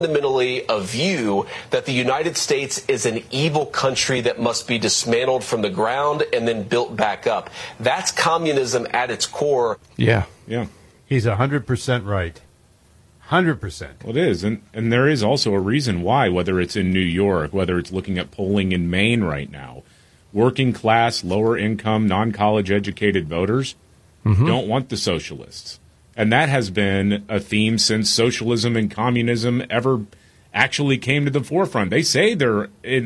fundamentally a view that the United States is an evil country that must be dismantled from the ground and then built back up. That's communism at its core. Yeah. He's 100% right. 100%. Well, it is. And there is also a reason why, whether it's in New York, whether it's looking at polling in Maine right now, working class, lower income, non-college educated voters don't want the socialists. And that has been a theme since socialism and communism ever actually came to the forefront. They say they're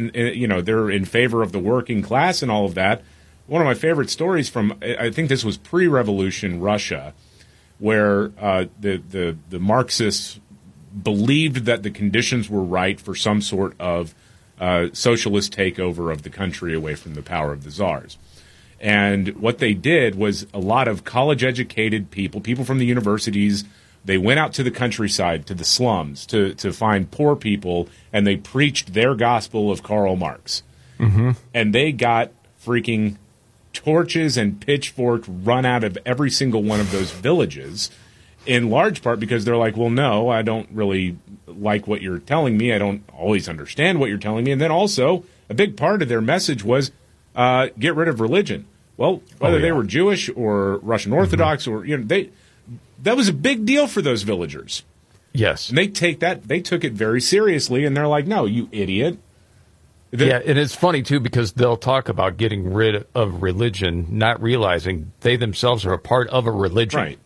in favor of the working class and all of that. One of my favorite stories from, I think this was pre-revolution Russia, where the Marxists believed that the conditions were right for some sort of socialist takeover of the country away from the power of the czars. And what they did was a lot of college-educated people from the universities, they went out to the countryside, to the slums, to find poor people, and they preached their gospel of Karl Marx. And they got freaking torches and pitchforks run out of every single one of those villages, in large part because they're like, well, no, I don't really like what you're telling me. I don't always understand what you're telling me. And then also, a big part of their message was get rid of religion. Well, whether they were Jewish or Russian Orthodox or, that was a big deal for those villagers. Yes. And they took it very seriously, and they're like, no, you idiot. Yeah, and it's funny, too, because they'll talk about getting rid of religion, not realizing they themselves are a part of a religion. Right.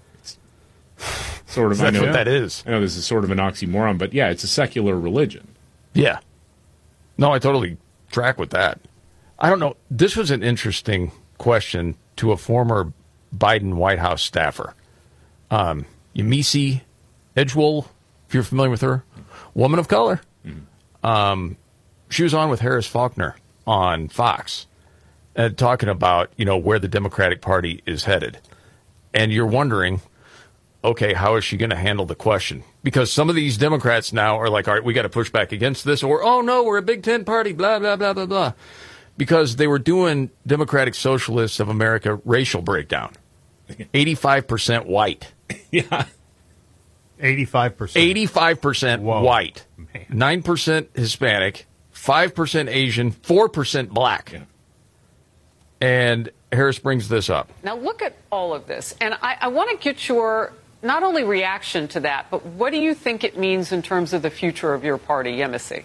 Sort of. That's what that is. I know this is sort of an oxymoron, but yeah, it's a secular religion. Yeah. No, I totally track with that. I don't know. This was an interesting question to a former Biden White House staffer. Yemisi Edgewell, if you're familiar with her, woman of color. She was on with Harris Faulkner on Fox talking about, where the Democratic Party is headed. And you're wondering, okay, how is she going to handle the question? Because some of these Democrats now are like, all right, we got to push back against this, or, oh, no, we're a Big Tent party, blah, blah, blah, blah, blah. Because they were doing Democratic Socialists of America racial breakdown. 85% white. Yeah. 85%. 85% white. Man. 9% Hispanic. 5% Asian, 4% black. Yeah. And Harris brings this up. Now look at all of this, and I want to get your not only reaction to that, but what do you think it means in terms of the future of your party, Yemisi?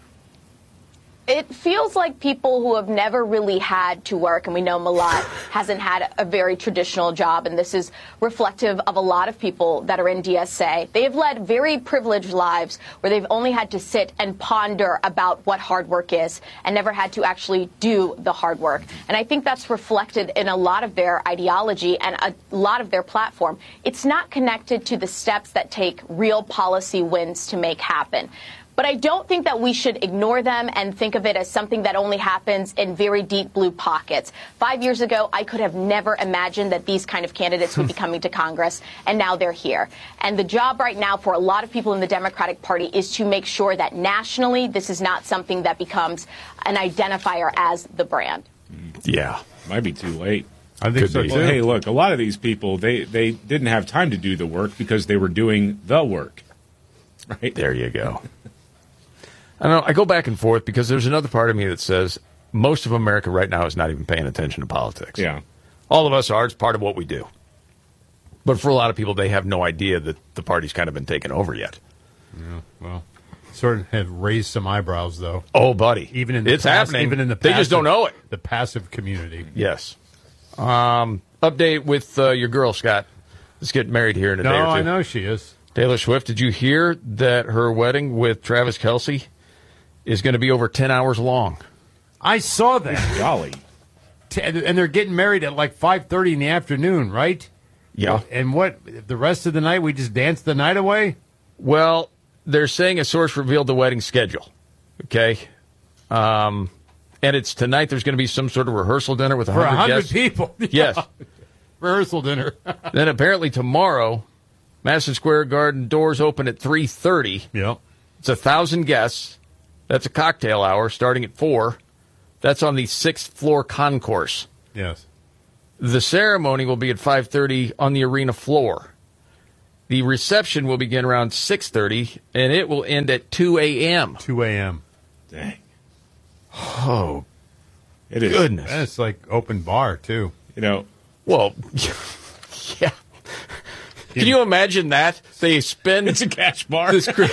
It feels like people who have never really had to work, and we know Malat hasn't had a very traditional job, and this is reflective of a lot of people that are in DSA. They have led very privileged lives where they've only had to sit and ponder about what hard work is and never had to actually do the hard work. And I think that's reflected in a lot of their ideology and a lot of their platform. It's not connected to the steps that take real policy wins to make happen. But I don't think that we should ignore them and think of it as something that only happens in very deep blue pockets. 5 years ago, I could have never imagined that these kind of candidates would be coming to Congress, and now they're here. And the job right now for a lot of people in the Democratic Party is to make sure that nationally this is not something that becomes an identifier as the brand. Yeah. Might be too late. I think so, too. Well, hey, look, a lot of these people, they didn't have time to do the work because they were doing the work. Right? There you go. I don't know. I go back and forth because there's another part of me that says most of America right now is not even paying attention to politics. Yeah. All of us are. It's part of what we do. But for a lot of people, they have no idea that the party's kind of been taken over yet. Yeah, well, sort of have raised some eyebrows, though. Oh, buddy. Even in the it's happening. Even in the they just don't know it. The passive community. Yes. Update with your girl, Scott. Let's get married here in a day or two. No, I know she is. Taylor Swift, did you hear that her wedding with Travis Kelce is going to be over 10 hours long? I saw that. Golly. And they're getting married at like 5:30 in the afternoon, right? Yeah. And what, the rest of the night, we just dance the night away? Well, they're saying a source revealed the wedding schedule. Okay? And it's tonight. There's going to be some sort of rehearsal dinner with 100 guests. For 100 people. Yes. Rehearsal dinner. Then apparently tomorrow, Madison Square Garden doors open at 3:30. Yep. It's 1,000 guests. That's a cocktail hour starting at 4. That's on the 6th floor concourse. Yes. The ceremony will be at 5:30 on the arena floor. The reception will begin around 6:30, and it will end at 2 a.m. 2 a.m. Dang. Oh, It is. goodness. And it's like open bar, too. You know, Well, yeah. Can you imagine that? They spend it's a cash bar.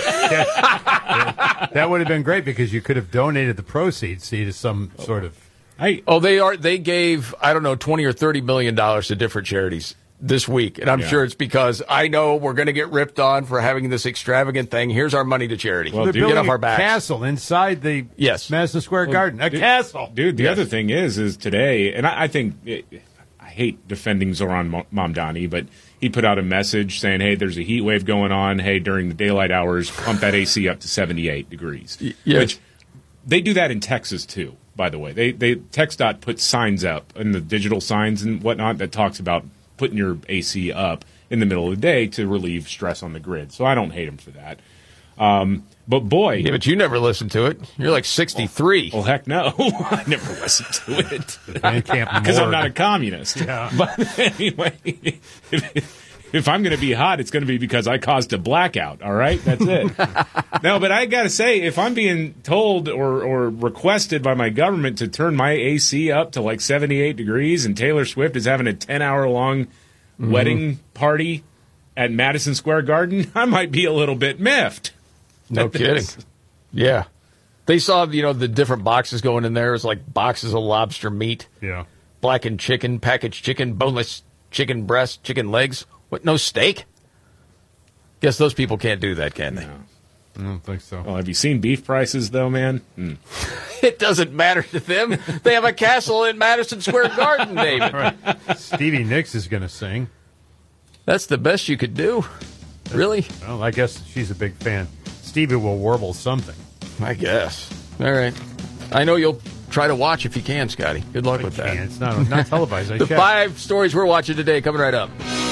That would have been great because you could have donated the proceeds, see, to some sort of... They gave, I don't know, $20 or $30 million to different charities this week. And I'm sure it's because I know we're going to get ripped on for having this extravagant thing. Here's our money to charity. Well, They're dude, building get off our a backs. castle inside the Madison Square Garden. A castle. Dude, the other thing is today, and I think, I hate defending Zoran Mamdani, but he put out a message saying, hey, there's a heat wave going on. Hey, during the daylight hours, pump that AC up to 78 degrees. Yes. Which they do that in Texas, too, by the way. They TxDOT puts signs up, and the digital signs and whatnot that talks about putting your AC up in the middle of the day to relieve stress on the grid. So I don't hate him for that. But boy... Yeah, but you never listened to it. You're like 63. Well, heck no. I never listened to it. Because I'm not a communist. Yeah. But anyway, if I'm going to be hot, it's going to be because I caused a blackout, all right? That's it. No, but I got to say, if I'm being told or requested by my government to turn my AC up to like 78 degrees and Taylor Swift is having a 10-hour-long wedding party at Madison Square Garden, I might be a little bit miffed. No kidding. Yeah. They saw, the different boxes going in there. It's like boxes of lobster meat, Yeah. blackened chicken, packaged chicken, boneless chicken breast, chicken legs. What, no steak? Guess those people can't do that, can they? No. I don't think so. Well, have you seen beef prices, though, man? It doesn't matter to them. They have a castle in Madison Square Garden, David. Right. Stevie Nicks is going to sing. That's the best you could do. Really? Well, I guess she's a big fan. Stevie will warble something. I guess. All right. I know you'll try to watch if you can, Scotty. Good luck with that. It's not televised. I The checked. 5 stories we're watching today coming right up.